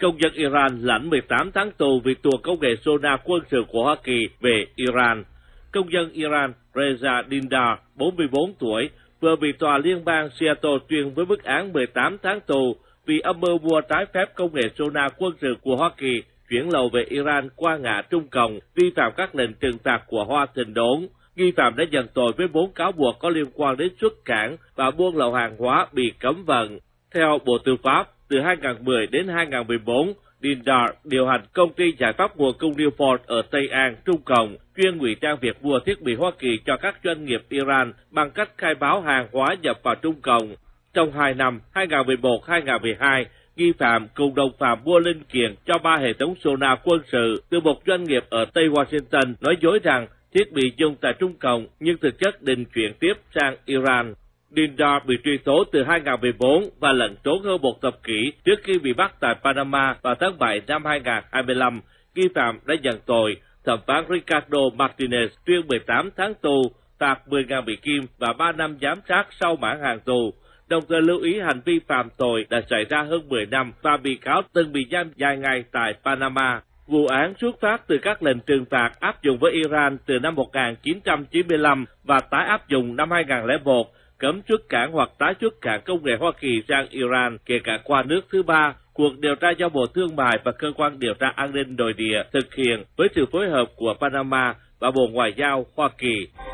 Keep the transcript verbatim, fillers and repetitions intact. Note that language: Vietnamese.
công dân Iran lãnh mười tám tháng tù vì tuồn công nghệ sonar quân sự của Hoa Kỳ về Iran. Công dân Iran Reza Dindar, bốn mươi bốn tuổi, vừa bị tòa liên bang Seattle tuyên với mức án mười tám tháng tù vì âm mưu mua trái phép công nghệ sonar quân sự của Hoa Kỳ chuyển lậu về Iran qua ngã Trung Cộng, vi phạm các lệnh trừng phạt của Hoa Thịnh đốn. Nghi phạm đã nhận tội với bốn cáo buộc có liên quan đến xuất cảng và buôn lậu hàng hóa bị cấm vận. Theo Bộ Tư pháp, từ hai nghìn không trăm mười đến hai nghìn không trăm mười bốn, Dindar điều hành công ty giải pháp nguồn cung Newport ở Tây An, Trung Cộng, chuyên ngụy trang việc mua thiết bị Hoa Kỳ cho các doanh nghiệp Iran bằng cách khai báo hàng hóa nhập vào Trung Cộng. Trong hai năm hai nghìn không trăm mười một đến hai nghìn không trăm mười hai, nghi phạm cùng đồng phạm mua linh kiện cho ba hệ thống sonar quân sự từ một doanh nghiệp ở Tây Washington, nói dối rằng thiết bị dùng tại Trung Cộng nhưng thực chất định chuyển tiếp sang Iran. Dindar bị truy tố từ hai nghìn không trăm mười bốn và lẩn trốn hơn một thập kỷ trước khi bị bắt tại Panama vào tháng bảy năm hai nghìn không trăm hai mươi lăm. Nghi phạm đã nhận tội. Thẩm phán Ricardo Martinez tuyên mười tám tháng tù, phạt mười nghìn Mỹ Kim và ba năm giám sát sau mãn hạn tù, đồng thời lưu ý hành vi phạm tội đã xảy ra hơn mười năm và bị cáo từng bị giam dài ngày tại Panama. Vụ án xuất phát từ các lệnh trừng phạt áp dụng với Iran từ năm một nghìn chín trăm chín mươi lăm và tái áp dụng năm hai nghìn không trăm lẻ một, cấm xuất cảng hoặc tái xuất cảng công nghệ Hoa Kỳ sang Iran, kể cả qua nước thứ ba. Cuộc điều tra do Bộ Thương mại và Cơ quan Điều tra An ninh Nội địa thực hiện với sự phối hợp của Panama và Bộ Ngoại giao Hoa Kỳ.